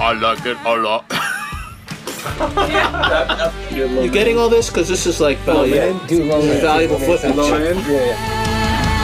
I like it a lot. You getting all this? Because this is like valuable, valuable footage. Yeah.